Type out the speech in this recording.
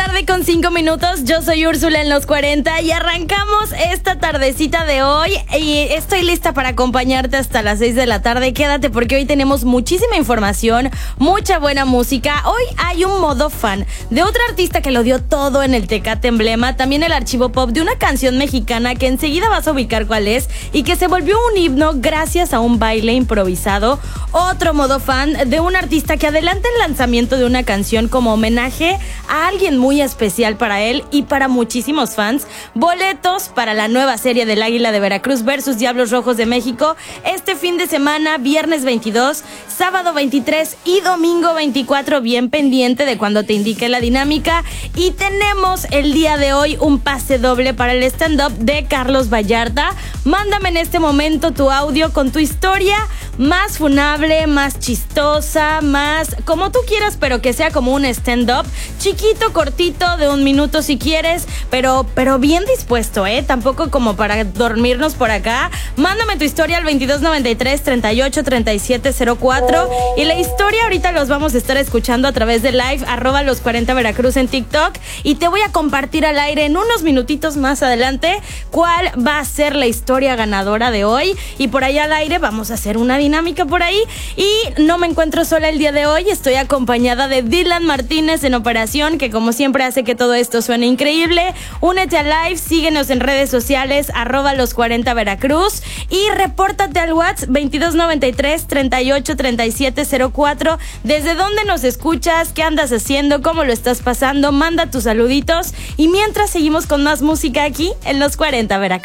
tarde con 5 minutos. Yo soy Úrsula en los 40 y arrancamos esta tardecita de hoy y estoy lista para acompañarte hasta las 6 de la tarde. Quédate porque hoy tenemos muchísima información, mucha buena música. Hoy hay un modo fan de otra artista que lo dio todo en el Tecate Emblema, también el archivo pop de una canción mexicana que enseguida vas a ubicar cuál es y que se volvió un himno gracias a un baile improvisado. Otro modo fan de un artista que adelanta el lanzamiento de una canción como homenaje a alguien muy especial para él y para muchísimos fans. Boletos para la nueva serie del Águila de Veracruz versus Diablos Rojos de México este fin de semana, viernes 22, sábado 23 y domingo 24, bien pendiente de cuando te indique la dinámica. Y tenemos el día de hoy un pase doble para el stand-up de Carlos Vallarta. Mándame en este momento tu audio con tu historia más funable, más chistosa, más como tú quieras, pero que sea como un stand-up chiquito, cortito, de 1 minuto si quieres, pero bien dispuesto, tampoco como para dormirnos por acá. Mándame tu historia al 2293 38 37 04 y la historia ahorita los vamos a estar escuchando a través de live @los 40 Veracruz en TikTok y te voy a compartir al aire en unos minutitos más adelante cuál va a ser la historia ganadora de hoy. Y por ahí al aire vamos a hacer una dinámica por ahí. Y no me encuentro sola el día de hoy, estoy acompañada de Dylan Martínez en operación, que como siempre hace que todo esto suene increíble. Únete al live, síguenos en redes sociales @los 40 Veracruz y repórtate al WhatsApp 2293 38 37 04. ¿Desde dónde nos escuchas? ¿Qué andas haciendo? ¿Cómo lo estás pasando? Manda tus saluditos y mientras seguimos con más música aquí en los 40 Veracruz.